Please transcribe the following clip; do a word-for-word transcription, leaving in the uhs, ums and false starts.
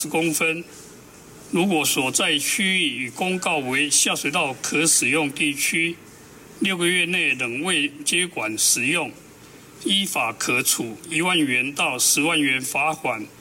十公分。如果所在区域已公告为下水道可使用地区，六个月内仍未接管使用，依法可处一万元到十万元罚款。